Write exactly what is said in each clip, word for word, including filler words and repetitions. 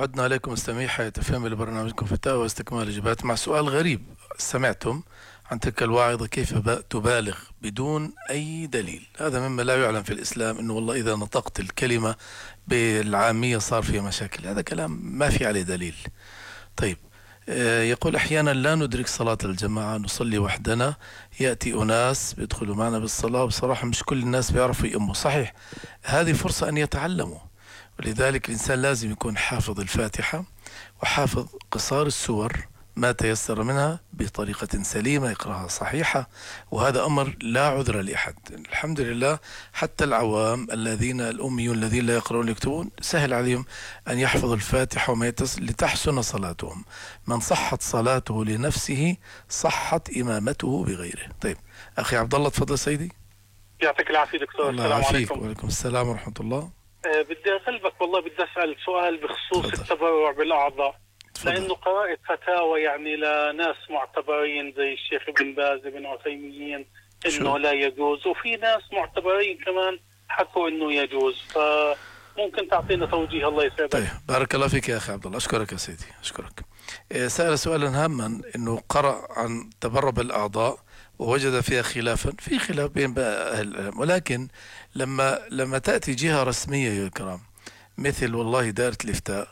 عدنا عليكم مستمعي حياة فهم لبرنامجكم فتاوى واستكمال إجابات مع سؤال غريب. سمعتم عن تلك الواعظة كيف تبالغ بدون أي دليل؟ هذا مما لا يعلم في الإسلام، إنه والله إذا نطقت الكلمة بالعامية صار فيها مشاكل. هذا كلام ما في عليه دليل. طيب، يقول أحيانا لا ندرك صلاة الجماعة، نصلي وحدنا، يأتي أناس بيدخلوا معنا بالصلاة، بصراحة مش كل الناس بيعرفوا يأموا. صحيح، هذه فرصة أن يتعلموا، ولذلك الإنسان لازم يكون حافظ الفاتحة وحافظ قصار السور ما تيسر منها بطريقة سليمة يقرأها صحيحة، وهذا أمر لا عذر لأحد. الحمد لله حتى العوام الذين الأميون الذين لا يقرؤون ويكتبون سهل عليهم أن يحفظوا الفاتحة وما يتصل لتحسن صلاتهم. من صحت صلاته لنفسه صحت إمامته بغيره. طيب أخي عبد الله، تفضل سيدي. يعطيك العافية دكتور. الله يعافيك. وعليكم السلام ورحمة الله. أه بدي أغلبك والله، بدي أسأل سؤال بخصوص تفضل. التبرع بالأعضاء، لأنه قرأت فتاوى يعني لناس معتبرين زي الشيخ ابن باز ابن عثيمين إنه لا يجوز، وفي ناس معتبرين كمان حكوا إنه يجوز، فممكن تعطينا توجيه الله يسعدك. طيب بارك الله فيك يا أخي عبد الله، أشكرك يا سيدي، أشكرك. سأل سؤالا هاما، إنه قرأ عن تبرع بالأعضاء ووجد فيها خلافا، في خلاف بين أهل العلم، ولكن لما لما تأتي جهة رسمية يا كرام مثل والله دائرة الإفتاء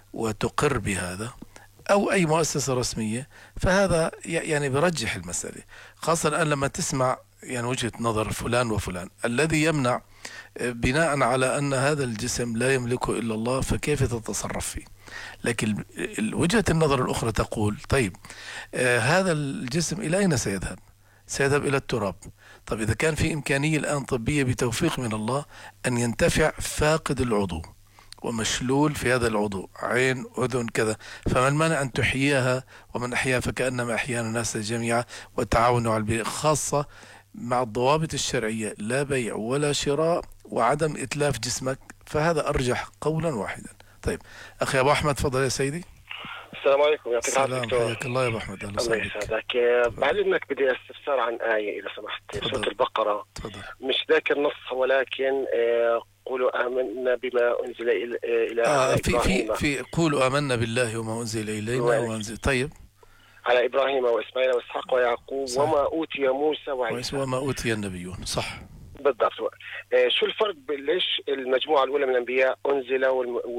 وتقر بهذا، أو أي مؤسسة رسمية، فهذا يعني برجح المسألة، خاصة الآن لما تسمع يعني وجهة نظر فلان وفلان الذي يمنع بناء على أن هذا الجسم لا يملكه إلا الله، فكيف تتصرف فيه؟ لكن وجهة النظر الأخرى تقول طيب آه هذا الجسم إلى أين سيذهب؟ سيذهب إلى التراب. طيب إذا كان في إمكانية الآن طبية بتوفيق من الله أن ينتفع فاقد العضو ومشلول في هذا العضو، عين أذن كذا، فما المانع أن تحييها؟ ومن أحياها فكأنما أحيانا الناس جميعا، وتعاونوا على البر، خاصة مع الضوابط الشرعية، لا بيع ولا شراء وعدم إتلاف جسمك، فهذا أرجح قولا واحدا. طيب أخي أبو أحمد، تفضل يا سيدي. السلام عليكم. يعطيك العافية دكتور. حياك الله يا أبو أحمد. الله يسعدك. بعد إنك بدي استفسار عن آية إذا سمحت، سورة البقرة. تفضل. مش ذاكر نصها، ولكن قولوا آمنا بما أنزل إلى آه في في في قولوا آمنا بالله وما أنزل إلينا وأنزل. طيب. على إبراهيم وإسماعيل وإسحاق ويعقوب. صح. وما أوتي موسى وعيسى وما أوتي النبيون. صح بالضبط. شو الفرق؟ ليش المجموعة الأولى من الأنبياء أنزل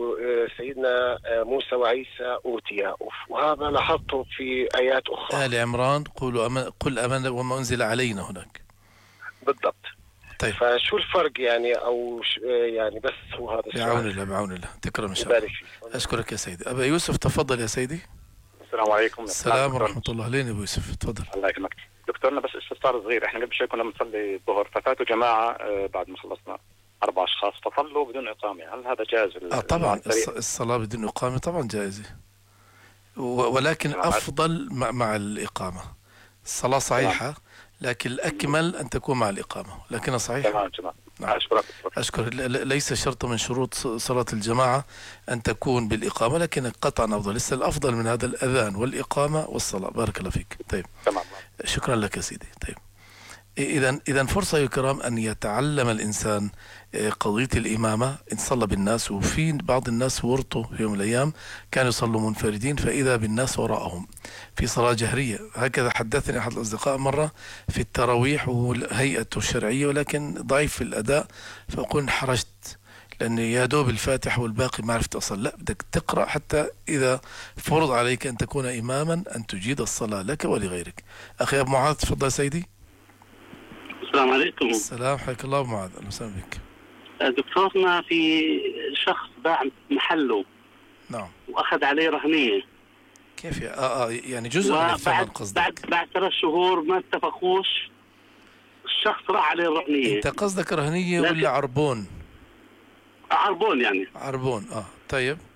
وسيدنا موسى وعيسى أوتي؟ وهذا لاحظته في آيات أخرى. آل عمران قولوا أمن قل آمنا وما أنزل علينا هناك. بالضبط. طيب فشو الفرق يعني؟ أو يعني بس هو هذا السؤال. بعون الله بعون الله. تكرم إن شاء الله. أشكرك يا سيدي. أبا يوسف تفضل يا سيدي. السلام عليكم. السلام ورحمة الله. أهلين أبو يوسف، تفضل. الله يكرمك دكتورنا. بس استفسار صغير، احنا قبل شوي كنا بنصلي الظهر، ففاتوا جماعة بعد ما خلصنا أربع أشخاص، فصلوا بدون إقامة، هل هذا جائز؟ آه طبعا الصلاة بدون إقامة طبعا جائزة، ولكن أفضل مع, مع الإقامة. الصلاة صحيحة لكن الأكمل أن تكون مع الإقامة، لكنها صحيحة. تمام تمام. نعم. أشكرك. أشكر. ليس شرط من شروط صلاة الجماعة أن تكون بالإقامة، لكن قطعا أفضل. لسه الأفضل من هذا الأذان والإقامة والصلاة. بارك الله فيك. طيب تمام. شكرا لك يا سيدي. طيب إذا إذا فرصة يا كرام أن يتعلم الإنسان قضية الإمامة. إن صلى بالناس، وفي بعض الناس ورطوا في يوم من الأيام كانوا يصلوا منفردين فإذا بالناس وراءهم في صلاة جهرية. هكذا حدثني أحد الأصدقاء مرة في التراويح، وهيئته الشرعية ولكن ضعيف في الأداء، فأقول انحرجت لأن يا دوب الفاتح والباقي ما عرفت أصل. لا، بدك تقرأ حتى إذا فرض عليك أن تكون إماما أن تجيد الصلاة لك ولغيرك. أخي أبو معاذ تفضل سيدي. السلام عليكم. السلام، حياك الله أبو معاذ. أهلا وسهلا بك. دكتورنا، في شخص باع محله. نعم. وأخذ عليه رهنية. كيف يا آه آه يعني جزء من الثمن قصدك؟ بعد بعد ثلاث شهور ما اتفقوش، الشخص راح عليه الرهنية. أنت قصدك رهنية ولا عربون؟ عربون يعني. عربون. آه طيب.